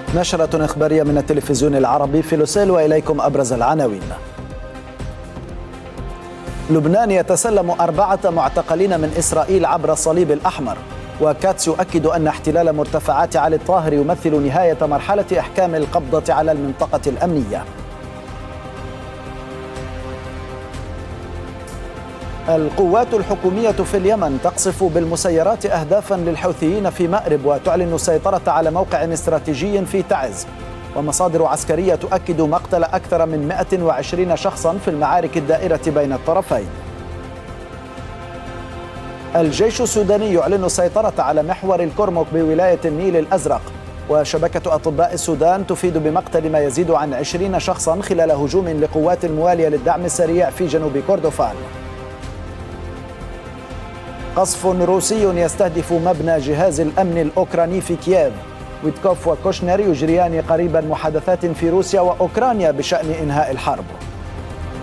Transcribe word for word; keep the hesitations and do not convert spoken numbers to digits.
نشرة إخبارية من التلفزيون العربي في لوسيل، وإليكم أبرز العناوين. لبنان يتسلم أربعة معتقلين من إسرائيل عبر الصليب الأحمر، وكاتس يؤكد أن احتلال مرتفعات علي الطاهر يمثل نهاية مرحلة إحكام القبضة على المنطقة الأمنية. القوات الحكومية في اليمن تقصف بالمسيرات أهدافا للحوثيين في مأرب، وتعلن السيطرة على موقع استراتيجي في تعز. ومصادر عسكرية تؤكد مقتل أكثر من مئة وعشرين شخصا في المعارك الدائرة بين الطرفين. الجيش السوداني يعلن السيطرة على محور الكرمك بولاية النيل الأزرق، وشبكة أطباء السودان تفيد بمقتل ما يزيد عن عشرين شخصا خلال هجوم لقوات الموالية للدعم السريع في جنوب كردفان. قصف روسي يستهدف مبنى جهاز الأمن الأوكراني في كييف. ويتكوف وكوشنر يجريان قريبا محادثات في روسيا وأوكرانيا بشأن إنهاء الحرب.